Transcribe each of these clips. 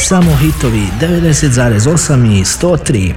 Samo hitovi 90,8 i 103.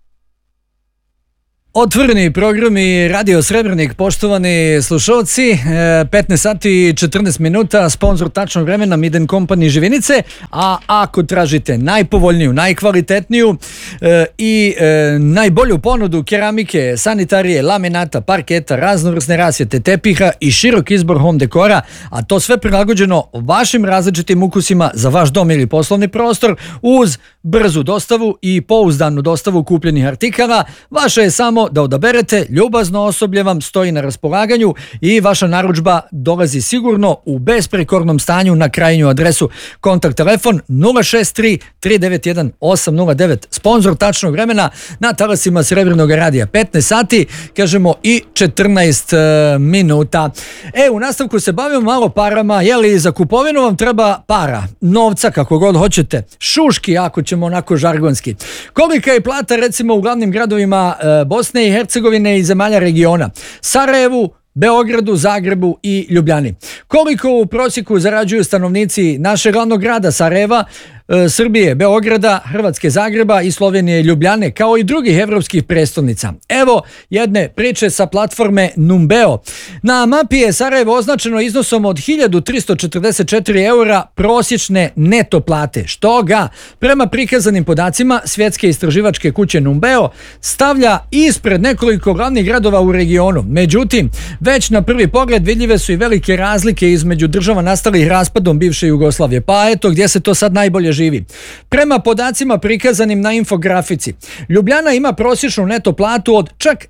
Otvoreni programi Radio Srebrnik, poštovani slušalci, 15 sati i 14 minuta, sponsor tačnog vremena Miden Company Živinice, a ako tražite najpovoljniju, najkvalitetniju i najbolju ponudu keramike, sanitarije, laminata, parketa, raznovrsne rasvjete, tepiha i širok izbor home dekora, a to sve prilagođeno vašim različitim ukusima za vaš dom ili poslovni prostor uz brzu dostavu i pouzdanu dostavu kupljenih artikala, vaše je samo da odaberete, ljubazno osoblje vam stoji na raspolaganju i vaša narudžba dolazi sigurno u besprekornom stanju na krajnju adresu. Kontakt telefon 063 391 809, sponsor tačnog vremena na talasima Srebrnog radija. 15 sati, kažemo i 14 minuta. U nastavku se bavimo malo parama, jeli za kupovinu vam treba para, novca kako god hoćete, šuški ako ćemo onako žargonski. Kolika je plata recimo u glavnim gradovima Bosne i Hercegovine i zemalja regiona? Sarajevu, Beogradu, Zagrebu i Ljubljani. Koliko u prosjeku zarađuju stanovnici našeg glavnog grada Sarajeva, Srbije, Beograda, Hrvatske, Zagreba i Slovenije i Ljubljane, kao i drugih evropskih prestolnica? Evo jedne priče sa platforme Numbeo. Na mapi je Sarajevo označeno iznosom od 1344 eura prosječne neto plate, što ga, prema prikazanim podacima svjetske istraživačke kuće Numbeo, stavlja ispred nekoliko glavnih gradova u regionu. Međutim, već na prvi pogled vidljive su i velike razlike između država nastalih raspadom bivše Jugoslavije. Pa eto, gdje se to sad najbolje živi. Prema podacima prikazanim na infografici, Ljubljana ima prosječnu neto platu od čak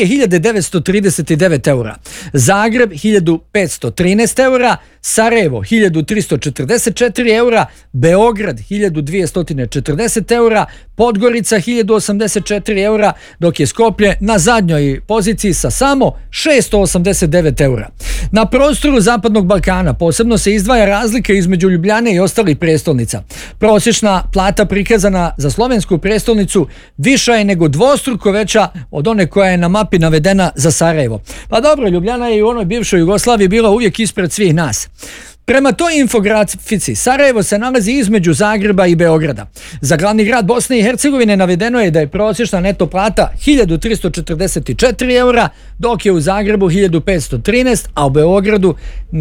2939 eura, Zagreb 1513 eura, Sarajevo 1344 eura, Beograd 1240 eura, Podgorica 1084 eura, dok je Skoplje na zadnjoj poziciji sa samo 689 eura. Na prostoru Zapadnog Balkana posebno se izdvaja razlika između Ljubljane i ostalih prestolnica. Prosječna plata prikazana za slovensku prestolnicu viša je nego dvostruko veća od one koja je na mapi navedena za Sarajevo. Pa dobro, Ljubljana je i u onoj bivšoj Jugoslaviji bila uvijek ispred svih nas. Prema toj infografici, Sarajevo se nalazi između Zagreba i Beograda. Za glavni grad Bosne i Hercegovine navedeno je da je prosječna neto plata 1344 eura, dok je u Zagrebu 1513, a u Beogradu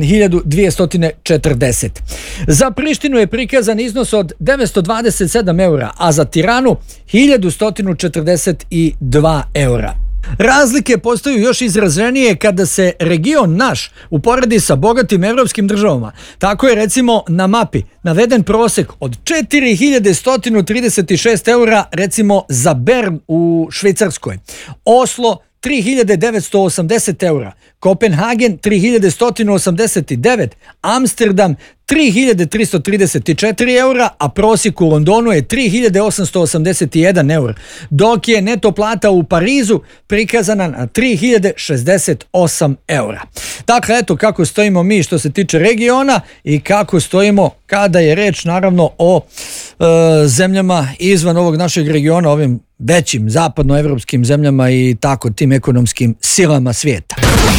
1240. Za Prištinu je prikazan iznos od 927 eura, a za Tiranu 1142 eura. Razlike postaju još izraženije kada se region naš uporedi sa bogatim evropskim državama. Tako je recimo na mapi naveden prosjek od 4136 eura recimo za Bern u Švicarskoj, Oslo 3980 eura, Kopenhagen 3189, Amsterdam 3334 eura, a prosjek u Londonu je 3881 eur, dok je neto plata u Parizu prikazana na 3068 eura. Dakle, eto kako stojimo mi što se tiče regiona i kako stojimo kada je reč naravno o zemljama izvan ovog našeg regiona, ovim većim zapadnoevropskim zemljama i tako tim ekonomskim silama svijeta.